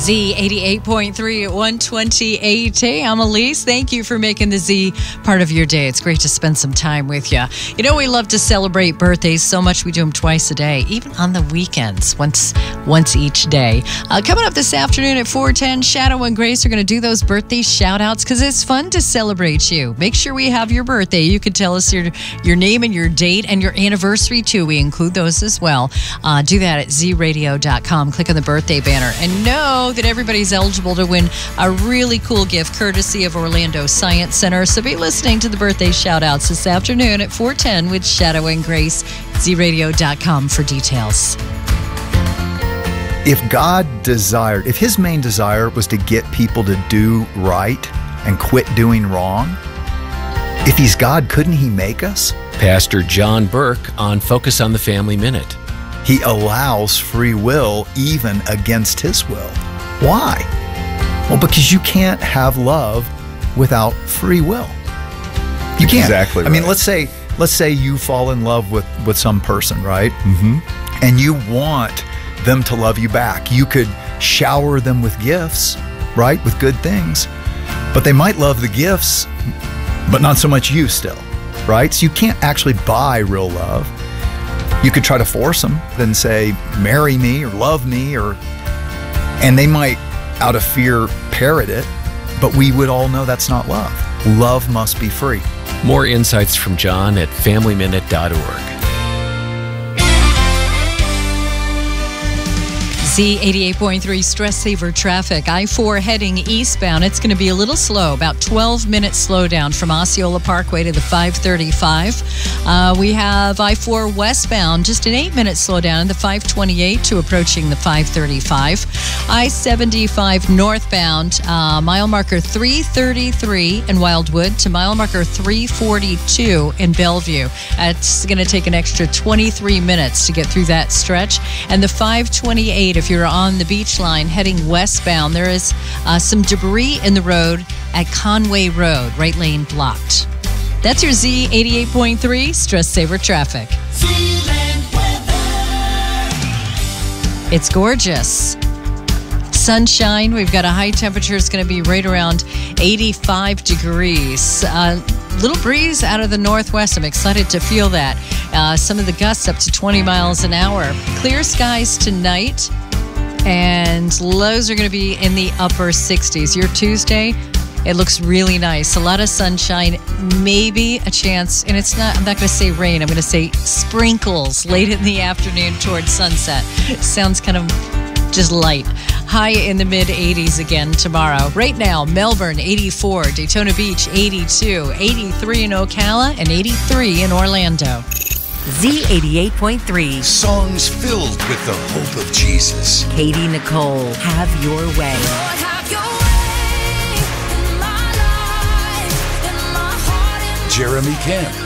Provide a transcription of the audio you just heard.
Z88.3 at 128. Hey, I'm Elise. Thank you for making the Z part of your day. It's great to spend some time with you. You know, we love to celebrate birthdays so much we do them twice a day, even on the weekends, once each day. Coming up this afternoon at 4:10, Shadow and Grace are going to do those birthday shout-outs because it's fun to celebrate you. Make sure we have your birthday. You can tell us your name and your date and your anniversary, too. We include those as well. Do that at zradio.com. Click on the birthday banner. And know that everybody's eligible to win a really cool gift courtesy of Orlando Science Center. So be listening to the birthday shout-outs this afternoon at 4:10 with Shadow and Grace. zradio.com for details. If if his main desire was to get people to do right and quit doing wrong, if he's God, couldn't he make us? Pastor John Burke on Focus on the Family Minute. He allows free will even against his will. Why? Well, because you can't have love without free will. You can't. Exactly. I mean, right. let's say you fall in love with some person, right? Mm-hmm. And you want them to love you back. You could shower them with gifts, right? With good things. But they might love the gifts, but not so much you still, right? So you can't actually buy real love. You could try to force them, then say, marry me or love me, and they might, out of fear, parrot it, but we would all know that's not love. Love must be free. More insights from John at FamilyMinute.org. Z88.3 Stress Saver traffic. I-4 heading eastbound. It's going to be a little slow, about 12-minute slowdown from Osceola Parkway to the 535. We have I-4 westbound, just an 8-minute slowdown in the 528 to approaching the 535. I-75 northbound, mile marker 333 in Wildwood to mile marker 342 in Bellevue. It's going to take an extra 23 minutes to get through that stretch. And the 528, if you're on the beach line heading westbound, there is some debris in the road at Conway Road, right lane blocked. That's your Z88.3 Stress Saver traffic. It's gorgeous. Sunshine. We've got a high temperature. It's going to be right around 85 degrees. Little breeze out of the northwest. I'm excited to feel that. Some of the gusts up to 20 miles an hour. Clear skies tonight. And lows are going to be in the upper 60s. Your Tuesday, it looks really nice. A lot of sunshine, maybe a chance, and I'm not going to say rain, I'm going to say sprinkles late in the afternoon towards sunset. Sounds kind of just light. High in the mid-80s again tomorrow. Right now, Melbourne, 84, Daytona Beach, 82, 83 in Ocala, and 83 in Orlando. Z88.3. Songs filled with the hope of Jesus. Katie Nicole, Have Your Way. Lord, have your way in my life, in my heart. Jeremy Camp.